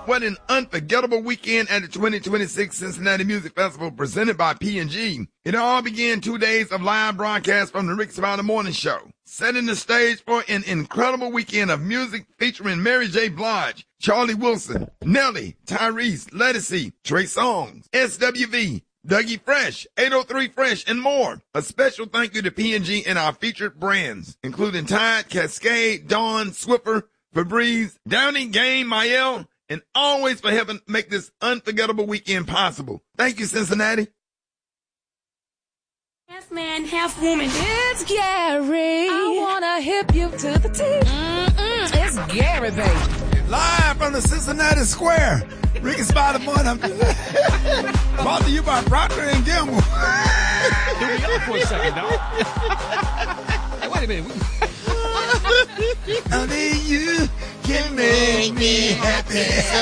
What an unforgettable weekend at the 2026 Cincinnati Music Festival presented by P&G. It all began 2 days of live broadcasts from the Rick Spider Morning Show, setting the stage for an incredible weekend of music featuring Mary J. Blige, Charlie Wilson, Nelly, Tyrese, Lettucey, Trey Songz, SWV, Dougie Fresh, 803 Fresh, and more. A special thank you to P&G and our featured brands, including Tide, Cascade, Dawn, Swiffer, Febreze, Downy, Game, Mael, and always for helping make this unforgettable weekend possible. Thank you, Cincinnati. Half man, half woman. It's Gary. I wanna hip you to the teeth. It's Gary, baby. Live from the Cincinnati Square. Ricky Spider Morning. Brought to you by Procter & Gamble. Here we go for a second, dog. Hey, wait a minute. Only you can make me happy. So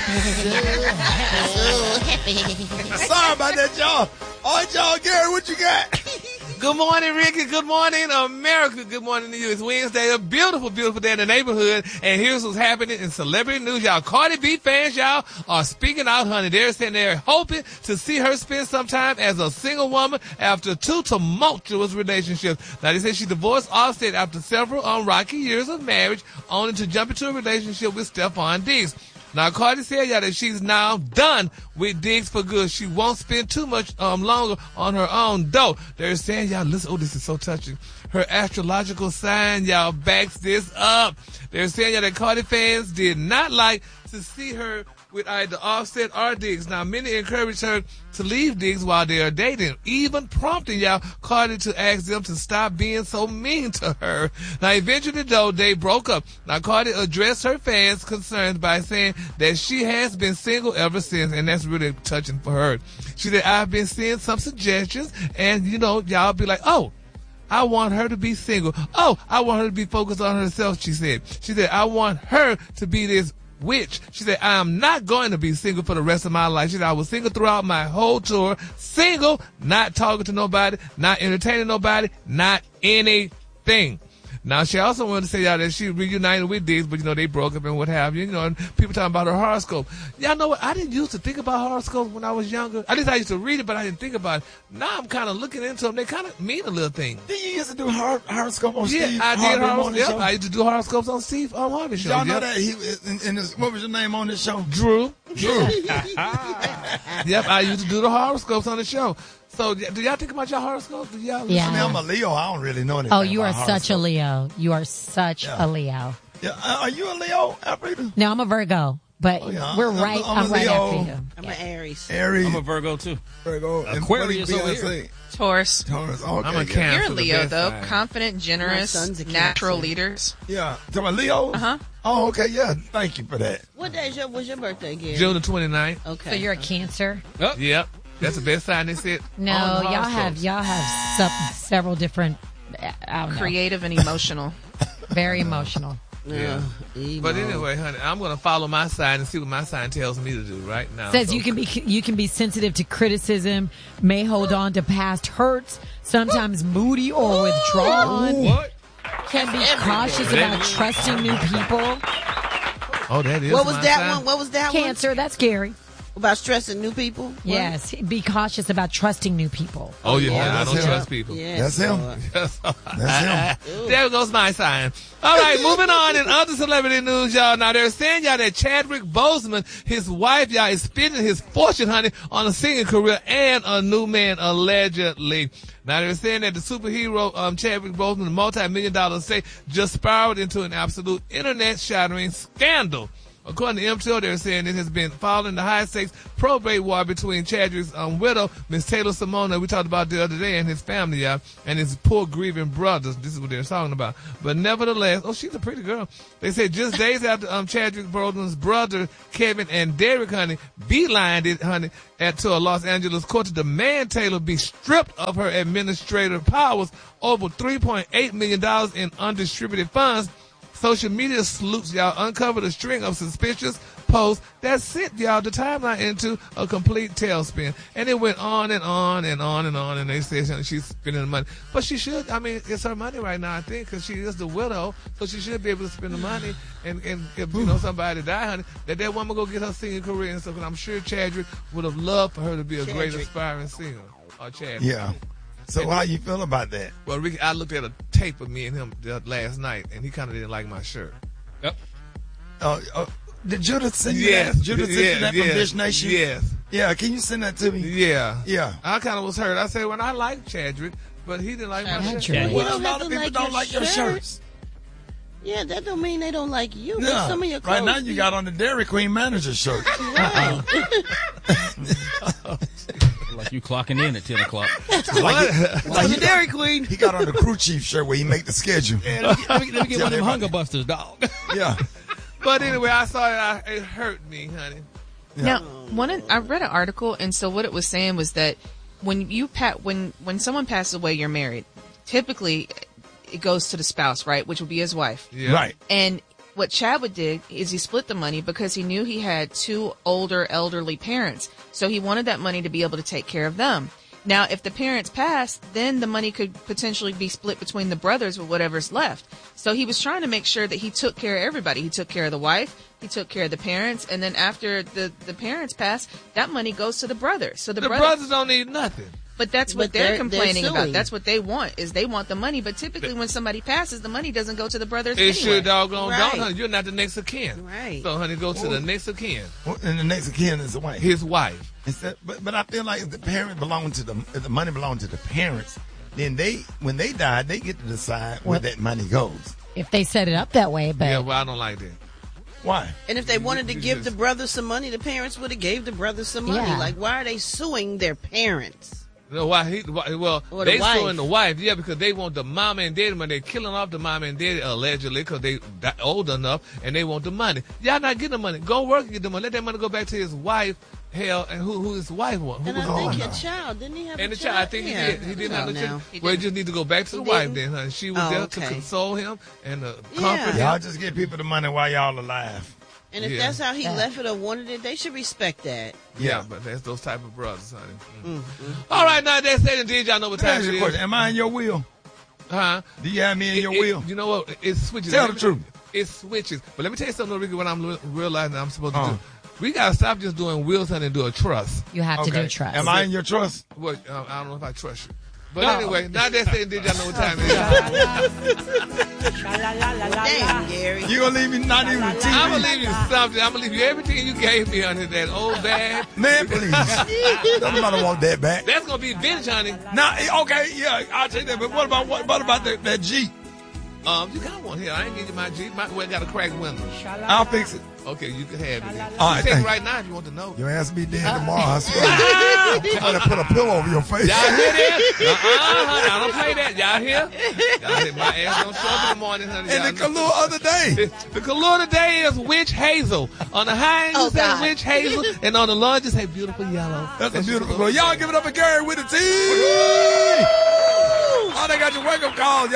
happy. Sorry about that, y'all. All right, y'all. Gary, what you got? Good morning, Ricky. Good morning, America. Good morning to you. It's Wednesday, a beautiful, beautiful day in the neighborhood. And here's what's happening in celebrity news. Y'all, Cardi B fans, y'all, are speaking out, honey. They're sitting there hoping to see her spend some time as a single woman after 2 tumultuous relationships. Now, they say she divorced Offset after several rocky years of marriage, only to jump into a relationship with Stephon Diggs. Now, Cardi said, y'all, that she's now done with Diggs for good. She won't spend too much longer on her own, though. They're saying, y'all, listen, oh, this is so touching. Her astrological sign, y'all, backs this up. They're saying, y'all, that Cardi fans did not like to see her with either Offset or Diggs. Now, many encouraged her to leave Diggs while they are dating, even prompting y'all Cardi to ask them to stop being so mean to her. Now, eventually, though, they broke up. Now, Cardi addressed her fans' concerns by saying that she has been single ever since, and that's really touching for her. She said, I've been seeing some suggestions, and, you know, y'all be like, oh, I want her to be single. Oh, I want her to be focused on herself, she said. She said, I want her to be this witch. She said, I am not going to be single for the rest of my life. She said, I was single throughout my whole tour. Single, not talking to nobody, not entertaining nobody, not anything. Now, she also wanted to say, y'all, that she reunited with Diggs, but, you know, they broke up and what have you. You know, and people talking about her horoscope. Y'all know what? I didn't used to think about horoscopes when I was younger. At least I used to read it, but I didn't think about it. Now I'm kind of looking into them. They kind of mean a little thing. Did you used to do horoscope on Yeah, Steve I did Harvey horoscopes. Morning Yep, Show? I used to do horoscopes on Steve Harvey Show. Y'all know Yep. that he what was your name on this show? Drew. Drew. Yep, I used to do the horoscopes on the show. So, do y'all think about your horoscopes? Do y'all Yeah. I mean, I'm a Leo. I don't really know anything. Oh, you are about such a horoscope. Leo. You are such Yeah. a Leo. Yeah, are you a Leo, Alfreda? No, I'm a Virgo, but yeah. we're I'm right. a I'm right Leo. after you. I'm an Aries. Aries, I'm a Virgo, too. Virgo, and Aquarius what do you over say? Taurus. Taurus. Okay, I'm a yeah. Cancer. You're a the Leo, best though. sign. Confident, My generous, son's a natural Cancer. leaders. Yeah. So about Leo? Uh-huh. Oh, okay, yeah. Thank you for that. What day was your birthday, Gary? June the 29th. Okay. So you're a Cancer? Yep. That's the best sign they said. No, on the y'all horoscopes. have several different. I don't know. Creative and emotional. Very emotional. Yeah. Emo. But anyway, honey, I'm going to follow my sign and see what my sign tells me to do right now. Says So- you can be sensitive to criticism, may hold on to past hurts, sometimes moody or withdrawn. What? Can be cautious about trusting new people. Oh, that is What was my that sign? one? What was that one? Cancer, that's scary. About stressing new people? What? Yes, be cautious about trusting new people. Oh, yeah, Yeah, I that's don't him. trust people. Yes, That's him. Lord. That's him. There goes my sign. All right, moving on in other celebrity news, y'all. Now, they're saying, y'all, that Chadwick Boseman, his wife, y'all, is spending his fortune, honey, on a singing career and a new man, allegedly. Now, they're saying that the superhero, Chadwick Boseman, the multi-million-dollar estate, just spiraled into an absolute internet-shattering scandal. According to MTO, they're saying it has been following the high-stakes probate war between Chadwick's widow, Miss Taylor Simona, we talked about the other day, and his family, y'all, and his poor grieving brothers. This is what they're talking about. But nevertheless, oh, she's a pretty girl. They said just days after Chadwick Boseman's brother, Kevin and Derek, honey, beelined it, honey, to a Los Angeles court to demand Taylor be stripped of her administrative powers over $3.8 million in undistributed funds social media sleuths, y'all, uncovered a string of suspicious posts that sent y'all the timeline into a complete tailspin. And it went on and on and on and on, and they said she's spending the money. But she should, I mean, it's her money right now, I think, because she is the widow, so she should be able to spend the money. And if, you know, somebody die, honey, that woman go get her singing career and stuff. And I'm sure Chadwick would have loved for her to be a great aspiring singer. Or Chadwick. Yeah. So how you feel about that? Well, Ricky, I looked at a tape of me and him last night, and he kind of didn't like my shirt. Yep. Did Judith send you that? Judith sent you that from Dish Nation? Yes. Yeah, can you send that to me? Yeah. Yeah. I kind of was hurt. I said, well, I like Chadwick, but he didn't like my shirt. Chadwick. You Well, don't a have lot of to people like don't your like your shirt. shirts. Yeah, that don't mean they don't like you. But Yeah. some of your clothes. Right now you got on the Dairy Queen manager shirt. Like you clocking in at 10 o'clock. Like the Dairy Queen. He got on the crew chief shirt where he make the schedule. Let me get one of them hunger busters, dog. Yeah. But anyway, I saw it. It hurt me, honey. Now, I read an article, and so what it was saying was that when when someone passes away, you're married. Typically, it goes to the spouse, right, which would be his wife. Yeah. Right. And what Chadwick did is he split the money because he knew he had two older, elderly parents. So he wanted that money to be able to take care of them. Now, if the parents passed, then the money could potentially be split between the brothers with whatever's left. So he was trying to make sure that he took care of everybody. He took care of the wife, he took care of the parents, and then after the parents passed, that money goes to the brothers. So The brothers don't need nothing. But that's what But they're they're complaining about. suing. That's what they want, is they want the money. But typically when somebody passes, the money doesn't go to the brothers It anyway. sure doggone Right. don't, honey. You're not the next of kin. Right. So, honey, go to the next of kin. And the next of kin is the wife. His wife. But I feel like if the parent belong to if the money belongs to the parents, then when they die, they get to decide where that money goes. If they set it up that way, but Yeah, well, I don't like that. Why? And if they wanted to give the brothers some money, the parents would have gave the brothers some money. Yeah. Like, why are they suing their parents? No, why Or they the wife. suing the wife, yeah, because they want the mama and daddy money. They're killing off the mama and daddy allegedly because they old enough and they want the money. Y'all not getting the money. Go work and get the money. Let that money go back to his wife. Hell, and who his wife was. And I think your child, didn't he have And a the child, I think Yeah. he did. He didn't have no now. child. Well, he just need to go back to the He wife didn't? then, honey. She was Oh, there to okay. console him and comfort Yeah. him. Y'all just give people the money while y'all alive. And if Yeah. that's how he left it or wanted it, they should respect that. Yeah, but that's those type of brothers, honey. All right, now that's it. Indeed, y'all know what Let me time ask it you a is. question. Am I in your wheel? Huh? Do you have me in your wheel? You know what? It switches. Tell the truth. It switches. But let me tell you something, Ricky, what I'm realizing I'm supposed to do. We got to stop just doing wheels honey, and do a trust. you have to do a trust. Am I in your trust? Well, I don't know if I trust you. But anyway, now that's it. Indeed, y'all know what time it is. Damn, Gary. You gonna leave me not even the TV? I'm going to leave you something. I'm going to leave you everything you gave me under that old bag. Man, please. Nobody want that back. That's going to be vintage, honey. Now, okay, yeah, I'll take that. But what about that Jeep? You got one here. I ain't give you my Jeep. Well, got a cracked window. I'll fix it. Okay, you can have it. Then. All right, You take thank it right now if you want to know. Your ass be dead tomorrow, I swear. I'm gonna put a pillow over your face. Y'all hear that? Honey, I don't play that. Y'all hear? Y'all hear? My ass don't show up in the morning, honey. And the Y'all know. Kahlua other day. The color today is witch hazel. On the high end, you say God. witch hazel, and on the low, you say beautiful yellow. That's a beautiful girl. Y'all give it up for Gary with the T. Oh, they got your wake up call.